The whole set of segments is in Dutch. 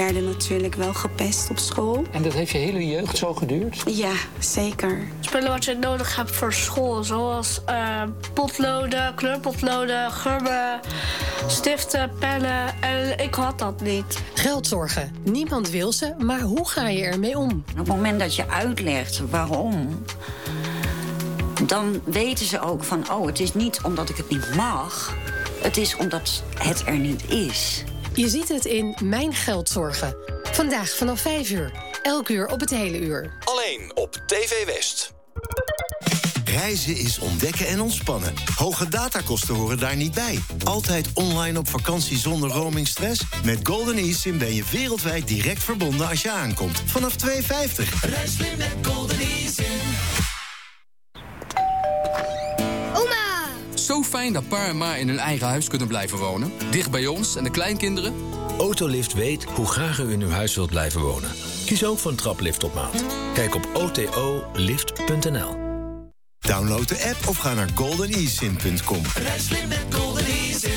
We werden natuurlijk wel gepest op school. En dat heeft je hele jeugd zo geduurd? Ja, zeker. Spullen wat je nodig hebt voor school, zoals potloden, kleurpotloden, gummen, stiften, pennen. En ik had dat niet. Geldzorgen. Niemand wil ze, maar hoe ga je ermee om? Op het moment dat je uitlegt waarom, dan weten ze ook van, het is niet omdat ik het niet mag, het is omdat het er niet is. Je ziet het in Mijn Geldzorgen. Vandaag vanaf 5 uur. Elk uur op het hele uur. Alleen op TV West. Reizen is ontdekken en ontspannen. Hoge datakosten horen daar niet bij. Altijd online op vakantie zonder roamingstress? Met Golden eSIM ben je wereldwijd direct verbonden als je aankomt. Vanaf €2,50. Reis slim met Golden eSIM. Oma! Zo fijn dat pa en ma in hun eigen huis kunnen blijven wonen. Dicht bij ons en de kleinkinderen. Autolift weet hoe graag u in uw huis wilt blijven wonen. Kies ook voor een traplift op maat. Kijk op otolift.nl. Download de app of ga naar goldenesim.com. Reis slim met Golden eSIM.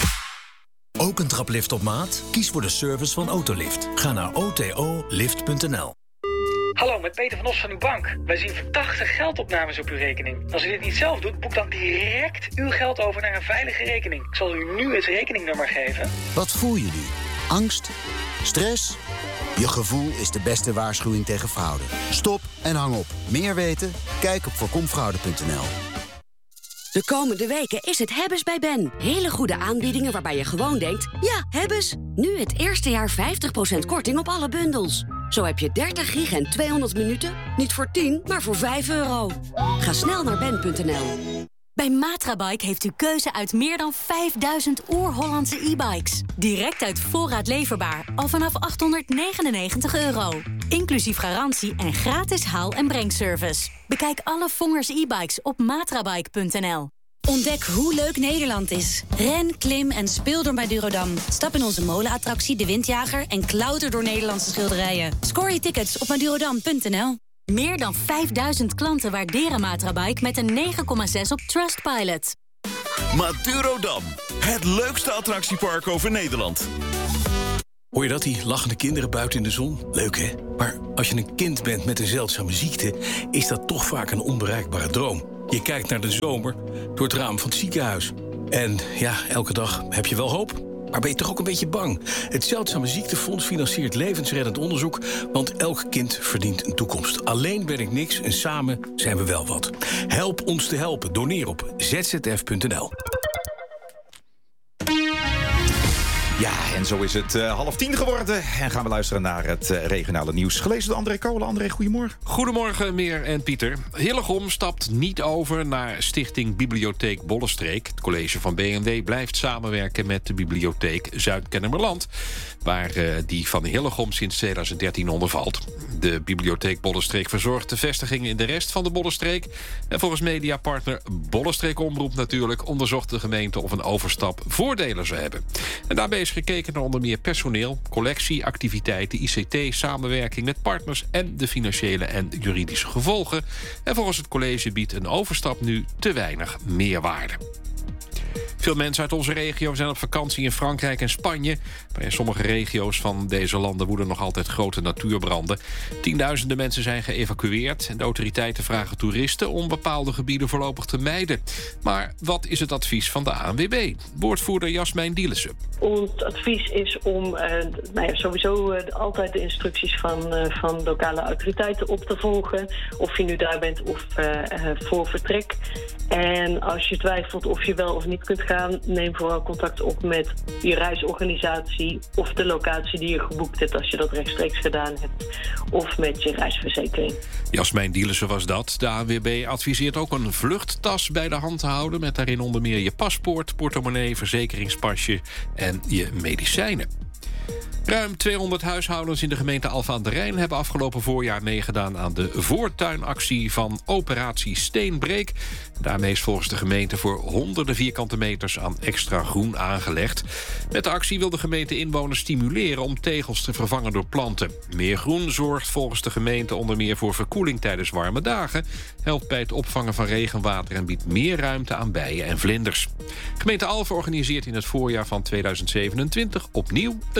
Ook een traplift op maat? Kies voor de service van Autolift. Ga naar otolift.nl. Hallo, met Peter van Os van uw bank. Wij zien verdachte geldopnames op uw rekening. Als u dit niet zelf doet, boek dan direct uw geld over naar een veilige rekening. Ik zal u nu het rekeningnummer geven. Wat voel je nu? Angst? Stress? Je gevoel is de beste waarschuwing tegen fraude. Stop en hang op. Meer weten? Kijk op voorkomfraude.nl. De komende weken is het Hebbes bij Ben. Hele goede aanbiedingen waarbij je gewoon denkt, ja, Hebbes. Nu het eerste jaar 50% korting op alle bundels. Zo heb je 30 gig en 200 minuten, niet voor 10, maar voor €5. Ga snel naar ben.nl. Bij Matrabike heeft u keuze uit meer dan 5000 oer-Hollandse e-bikes. Direct uit voorraad leverbaar, al vanaf €899. Inclusief garantie en gratis haal- en brengservice. Bekijk alle Vongers e-bikes op matrabike.nl. Ontdek hoe leuk Nederland is. Ren, klim en speel door Madurodam. Stap in onze molenattractie De Windjager en klauter door Nederlandse schilderijen. Score je tickets op madurodam.nl. Meer dan 5000 klanten waarderen Matrabike met een 9,6 op Trustpilot. Madurodam, het leukste attractiepark over Nederland. Hoor je dat, die lachende kinderen buiten in de zon? Leuk, hè? Maar als je een kind bent met een zeldzame ziekte, is dat toch vaak een onbereikbare droom. Je kijkt naar de zomer door het raam van het ziekenhuis. En ja, elke dag heb je wel hoop. Maar ben je toch ook een beetje bang? Het Zeldzame Ziektefonds financiert levensreddend onderzoek, want elk kind verdient een toekomst. Alleen ben ik niks en samen zijn we wel wat. Help ons te helpen. Doneer op zzf.nl. Ja, en zo is het 9:30 geworden. En gaan we luisteren naar het regionale nieuws. Gelezen door André Kolen. André, goedemorgen. Goedemorgen, Meer en Pieter. Hillegom stapt niet over naar Stichting Bibliotheek Bollenstreek. Het college van BNW blijft samenwerken met de Bibliotheek Zuid-Kennemerland, waar die van Hillegom sinds 2013 onder valt. De Bibliotheek Bollenstreek verzorgt de vestigingen in de rest van de Bollenstreek. En volgens mediapartner Bollenstreek Omroep natuurlijk onderzocht de gemeente of een overstap voordelen zou hebben. En daarbij is gekeken naar onder meer personeel, collectie, activiteiten, ICT, samenwerking met partners en de financiële en juridische gevolgen. En volgens het college biedt een overstap nu te weinig meerwaarde. Veel mensen uit onze regio zijn op vakantie in Frankrijk en Spanje. Maar in sommige regio's van deze landen woeden nog altijd grote natuurbranden. Tienduizenden mensen zijn geëvacueerd en de autoriteiten vragen toeristen om bepaalde gebieden voorlopig te mijden. Maar wat is het advies van de ANWB? Woordvoerder Jasmijn Dielissen. Ons advies is om sowieso altijd de instructies van lokale autoriteiten op te volgen. Of je nu daar bent of voor vertrek. En als je twijfelt of je wel of niet kunt gaan, neem vooral contact op met je reisorganisatie of de locatie die je geboekt hebt als je dat rechtstreeks gedaan hebt. Of met je reisverzekering. Jasmijn Dielissen was dat. De ANWB adviseert ook een vluchttas bij de hand te houden met daarin onder meer je paspoort, portemonnee, verzekeringspasje en je medicijnen. Ruim 200 huishoudens in de gemeente Alphen aan den Rijn hebben afgelopen voorjaar meegedaan aan de voortuinactie van Operatie Steenbreek. Daarmee is volgens de gemeente voor honderden vierkante meters aan extra groen aangelegd. Met de actie wil de gemeente inwoners stimuleren om tegels te vervangen door planten. Meer groen zorgt volgens de gemeente onder meer voor verkoeling tijdens warme dagen, helpt bij het opvangen van regenwater en biedt meer ruimte aan bijen en vlinders. Gemeente Alphen organiseert in het voorjaar van 2027 opnieuw een voortuinactie.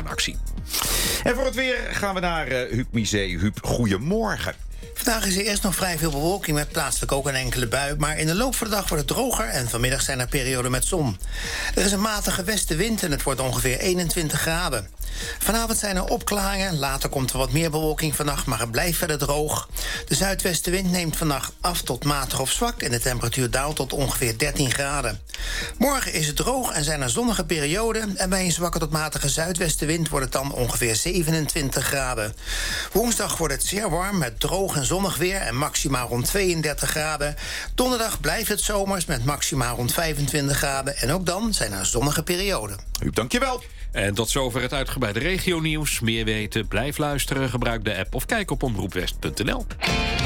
actie. En voor het weer gaan we naar Huub Misee. Huub, goedemorgen. Vandaag is er eerst nog vrij veel bewolking met plaatselijk ook een enkele bui. Maar in de loop van de dag wordt het droger en vanmiddag zijn er perioden met zon. Er is een matige westenwind en het wordt ongeveer 21 graden. Vanavond zijn er opklaringen, later komt er wat meer bewolking vannacht, maar het blijft verder droog. De zuidwestenwind neemt vannacht af tot matig of zwak en de temperatuur daalt tot ongeveer 13 graden. Morgen is het droog en zijn er zonnige perioden en bij een zwakke tot matige zuidwestenwind wordt het dan ongeveer 27 graden. Woensdag wordt het zeer warm met droog en zonnig weer en maxima rond 32 graden. Donderdag blijft het zomers met maxima rond 25 graden en ook dan zijn er zonnige perioden. Huub, dankjewel. En tot zover het uitgebreide regionieuws. Meer weten, blijf luisteren, gebruik de app of kijk op omroepwest.nl.